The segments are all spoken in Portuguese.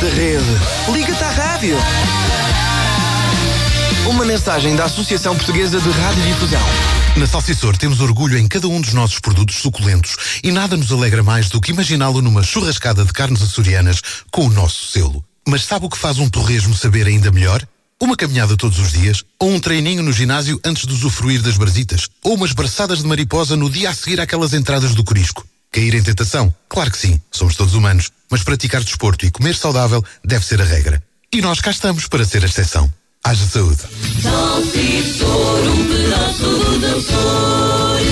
da rede. Liga-te à rádio. Uma mensagem da Associação Portuguesa de Radiodifusão. Na Salsissor temos orgulho em cada um dos nossos produtos suculentos e nada nos alegra mais do que imaginá-lo numa churrascada de carnes açorianas com o nosso selo. Mas sabe o que faz um torresmo saber ainda melhor? Uma caminhada todos os dias, ou um treininho no ginásio antes de usufruir das brasitas, ou umas braçadas de mariposa no dia a seguir àquelas entradas do corisco. Cair em tentação? Claro que sim, somos todos humanos, mas praticar desporto e comer saudável deve ser a regra. E nós cá estamos para ser a exceção. Haja saúde. Salsissor, um pedaço de Açores.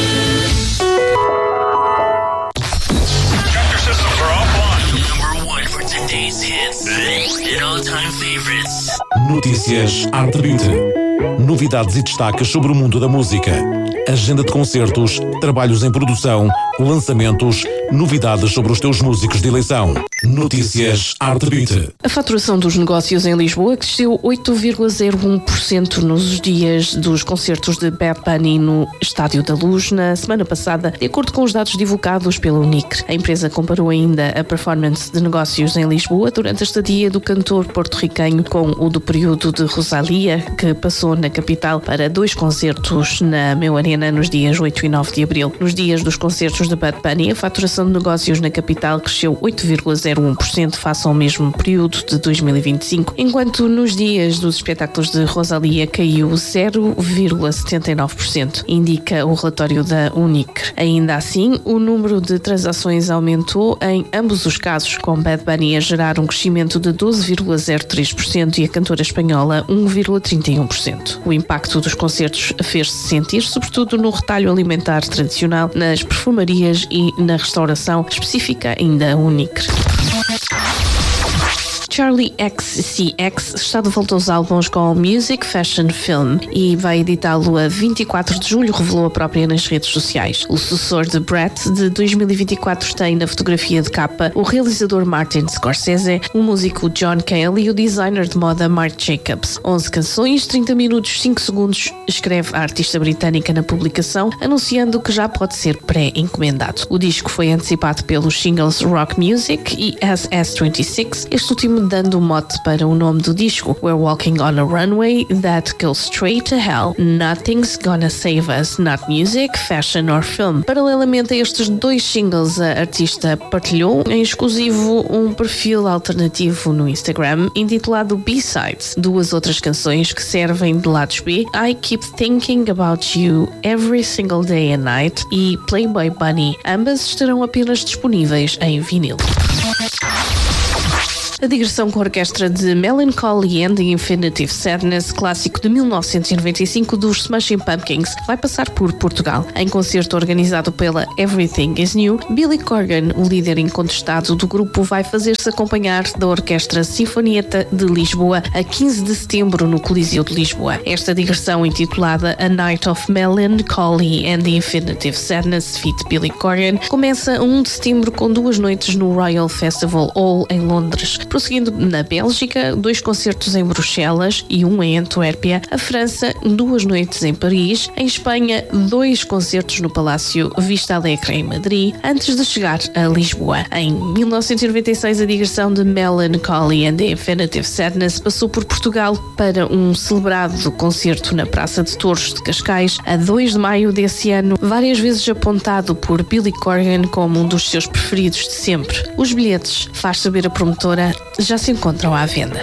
Chapter systems are offline. Number one for today's hits and all-time favorites. Notícias Arte Beat. Novidades e destaques sobre o mundo da música. Agenda de concertos, trabalhos em produção, lançamentos, novidades sobre os teus músicos de eleição. Notícias Arte Beat. A faturação dos negócios em Lisboa cresceu 8,01% nos dias dos concertos de Bad Bunny no Estádio da Luz na semana passada, de acordo com os dados divulgados pela Unicre. A empresa comparou ainda a performance de negócios em Lisboa durante a estadia do cantor porto-riquenho com o do período de Rosalía, que passou na capital para 2 concertos na Meu Arena nos dias 8 e 9 de abril. Nos dias dos concertos de Bad Bunny, a faturação de negócios na capital cresceu 8,01% face ao mesmo período de 2025, enquanto nos dias dos espetáculos de Rosalía caiu 0,79%, indica o relatório da Unicre. Ainda assim, o número de transações aumentou em ambos os casos, com Bad Bunny a gerar um crescimento de 12,03% e a cantora espanhola 1,31%. O impacto dos concertos fez-se sentir, sobretudo no retalho alimentar tradicional, nas perfumarias e na restauração, específica ainda a Unicre. Charli XCX está de volta aos álbuns com Music Fashion Film e vai editá-lo a 24 de julho, revelou a própria nas redes sociais. O sucessor de Brett de 2024 tem na fotografia de capa o realizador Martin Scorsese, o músico John Cale e o designer de moda Marc Jacobs. 11 canções, 30 minutos, 5 segundos, escreve a artista britânica na publicação, anunciando que já pode ser pré-encomendado. O disco foi antecipado pelos singles Rock Music e SS26, este último dando o mote para o nome do disco: We're walking on a runway that goes straight to hell. Nothing's gonna save us, not music, fashion or film. Paralelamente a estes 2 singles, a artista partilhou em exclusivo um perfil alternativo no Instagram intitulado B-Sides. 2 outras canções que servem de lados B, I Keep Thinking About You Every Single Day and Night e Playboy Bunny. Ambas estarão apenas disponíveis em vinil. A digressão com a orquestra de Melancholy and the Infinitive Sadness, clássico de 1995 dos Smashing Pumpkins, vai passar por Portugal. Em concerto organizado pela Everything is New, Billy Corgan, o líder incontestado do grupo, vai fazer-se acompanhar da Orquestra Sinfonietta de Lisboa a 15 de setembro no Coliseu de Lisboa. Esta digressão, intitulada A Night of Melancholy and the Infinitive Sadness feat. Billy Corgan, começa a 1 de setembro com 2 noites no Royal Festival Hall em Londres. Prosseguindo na Bélgica, 2 concertos em Bruxelas e 1 em Antuérpia. A França, 2 noites em Paris. Em Espanha, 2 concertos no Palácio Vista Alegre em Madrid, antes de chegar a Lisboa. Em 1996, a digressão de Melancholy and the Infinitive Sadness passou por Portugal para um celebrado concerto na Praça de Touros de Cascais, a 2 de maio desse ano, várias vezes apontado por Billy Corgan como um dos seus preferidos de sempre. Os bilhetes, faz saber a promotora, já se encontram à venda.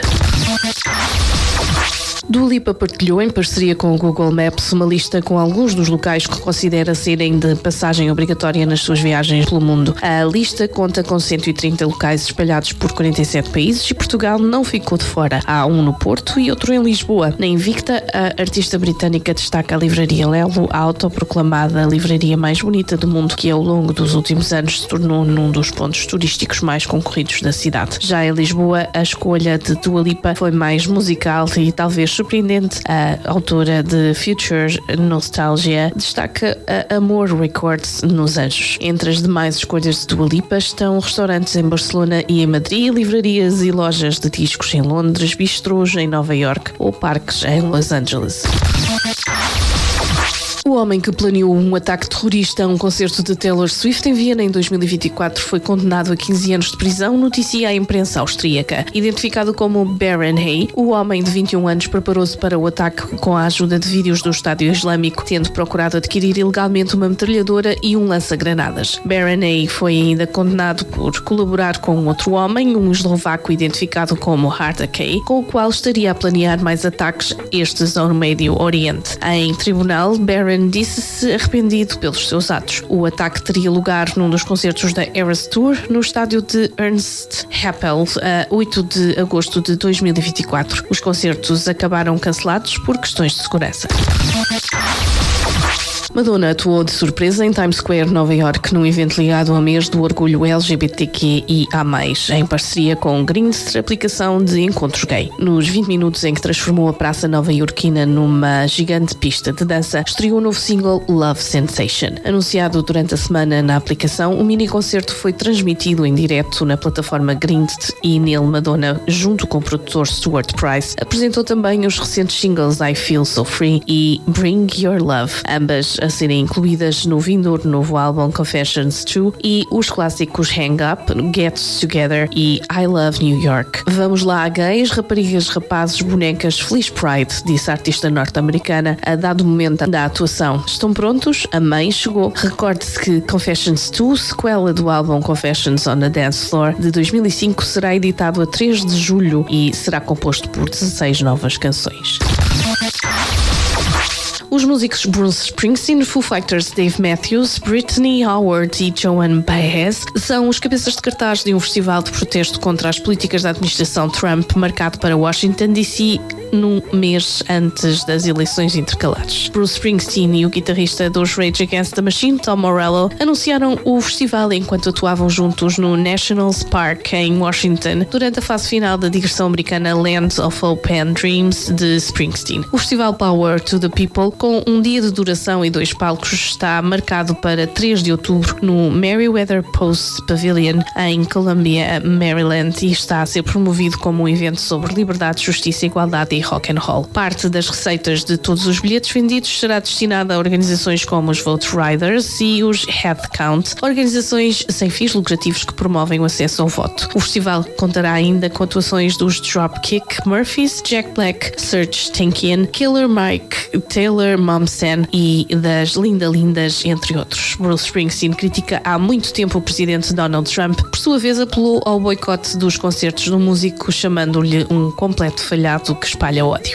Dua Lipa partilhou, em parceria com o Google Maps, uma lista com alguns dos locais que considera serem de passagem obrigatória nas suas viagens pelo mundo. A lista conta com 130 locais espalhados por 47 países e Portugal não ficou de fora. Há um no Porto e outro em Lisboa. Na Invicta, a artista britânica destaca a livraria Lelo, a autoproclamada livraria mais bonita do mundo, que ao longo dos últimos anos se tornou num dos pontos turísticos mais concorridos da cidade. Já em Lisboa, a escolha de Dua Lipa foi mais musical e talvez surpreendente. A autora de Future Nostalgia destaca a Amor Records nos Anjos. Entre as demais escolhas de Dua Lipa estão restaurantes em Barcelona e em Madrid, livrarias e lojas de discos em Londres, bistrôs em Nova York ou parques em Los Angeles. O O homem que planeou um ataque terrorista a um concerto de Taylor Swift em Viena em 2024 foi condenado a 15 anos de prisão, noticia a imprensa austríaca. Identificado como Baron Hay, o homem de 21 anos preparou-se para o ataque com a ajuda de vídeos do Estado Islâmico, tendo procurado adquirir ilegalmente uma metralhadora e um lança-granadas. Baron Hay foi ainda condenado por colaborar com outro homem, um eslovaco identificado como Harda Kay, com o qual estaria a planear mais ataques, estes ao Médio Oriente. Em tribunal, Baron disse-se arrependido pelos seus atos. O ataque teria lugar num dos concertos da Eras Tour no estádio de Ernst Happel, a 8 de agosto de 2024. Os concertos acabaram cancelados por questões de segurança. Madonna atuou de surpresa em Times Square, Nova York, num evento ligado ao mês do orgulho LGBTQIA+, em parceria com Grindr, aplicação de encontros gay. Nos 20 minutos em que transformou a praça nova-iorquina numa gigante pista de dança, estreou o novo single Love Sensation. Anunciado durante a semana na aplicação, o mini-concerto foi transmitido em direto na plataforma Grindr e nele Madonna, junto com o produtor Stuart Price, apresentou também os recentes singles I Feel So Free e Bring Your Love, ambas a serem incluídas no vindouro novo álbum Confessions 2 e os clássicos Hang Up, Get Together e I Love New York. Vamos lá, gays, raparigas, rapazes, bonecas, Feliz Pride, disse a artista norte-americana a dado momento da atuação. Estão prontos? A mãe chegou. Recorde-se que Confessions 2, sequela do álbum Confessions on the Dance Floor de 2005, será editado a 3 de julho e será composto por 16 novas canções. Os músicos Bruce Springsteen, Foo Fighters, Dave Matthews, Brittany Howard e Joan Baez são os cabeças de cartaz de um festival de protesto contra as políticas da administração Trump, marcado para Washington, D.C., num mês antes das eleições intercalares. Bruce Springsteen e o guitarrista dos Rage Against the Machine, Tom Morello, anunciaram o festival enquanto atuavam juntos no Nationals Park, em Washington, durante a fase final da digressão americana Land of Hope and Dreams de Springsteen. O festival Power to the People, com um dia de duração e 2 palcos, está marcado para 3 de outubro no Merriweather Post Pavilion, em Columbia, Maryland, e está a ser promovido como um evento sobre liberdade, justiça, igualdade e rock and roll. Parte das receitas de todos os bilhetes vendidos será destinada a organizações como os Vote Riders e os Head Count, organizações sem fins lucrativos que promovem o acesso ao voto. O festival contará ainda com atuações dos Dropkick Murphys, Jack Black, Serj Tankian, Killer Mike, Taylor Momsen e das Linda Lindas, entre outros. Bruce Springsteen critica há muito tempo o presidente Donald Trump, por sua vez apelou ao boicote dos concertos do músico, chamando-lhe um completo falhado que espalha ódio.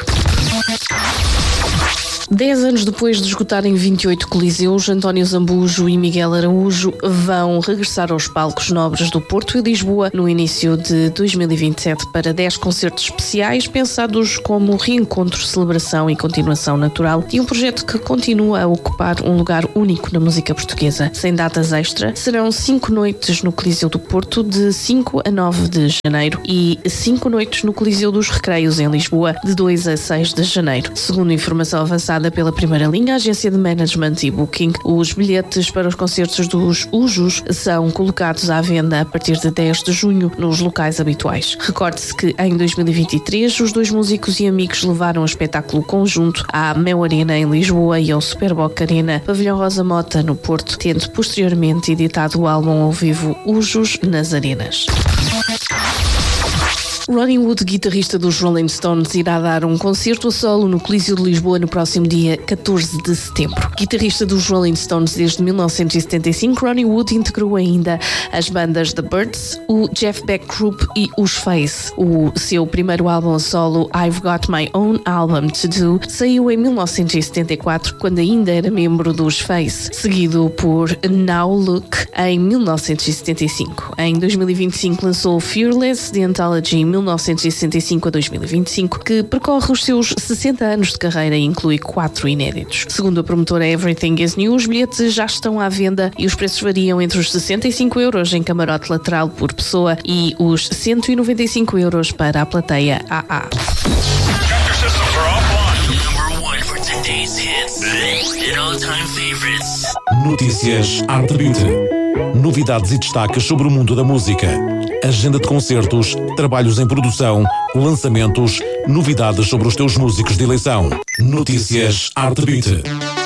10 anos depois de esgotarem 28 coliseus, António Zambujo e Miguel Araújo vão regressar aos palcos nobres do Porto e Lisboa no início de 2027 para 10 concertos especiais pensados como reencontro, celebração e continuação natural de um projeto que continua a ocupar um lugar único na música portuguesa. Sem datas extra, serão 5 noites no Coliseu do Porto de 5 a 9 de janeiro e 5 noites no Coliseu dos Recreios em Lisboa de 2 a 6 de janeiro. Segundo informação avançada pela Primeira Linha, a agência de management e booking, os bilhetes para os concertos dos Ujos são colocados à venda a partir de 10 de junho nos locais habituais. Recorde-se que em 2023 os dois músicos e amigos levaram o espetáculo conjunto à Mel Arena em Lisboa e ao Superboc Arena, Pavilhão Rosa Mota no Porto, tendo posteriormente editado o álbum ao vivo Ujos nas Arenas. Ronnie Wood, guitarrista dos Rolling Stones, irá dar um concerto a solo no Coliseu de Lisboa no próximo dia 14 de setembro. Guitarrista dos Rolling Stones desde 1975, Ronnie Wood integrou ainda as bandas The Byrds, o Jeff Beck Group e os Face. O seu primeiro álbum a solo, I've Got My Own Album to Do, saiu em 1974, quando ainda era membro dos Face, seguido por Now Look em 1975. Em 2025 lançou Fearless, The Anthology 1965 a 2025, que percorre os seus 60 anos de carreira e inclui 4 inéditos. Segundo a promotora Everything is New, os bilhetes já estão à venda e os preços variam entre os 65 € em camarote lateral por pessoa e os 195 € para a plateia AA. Notícias Arte Beauty. Novidades e destaques sobre o mundo da música. Agenda de concertos, trabalhos em produção, lançamentos, novidades sobre os teus músicos de eleição. Notícias Arte Beauty.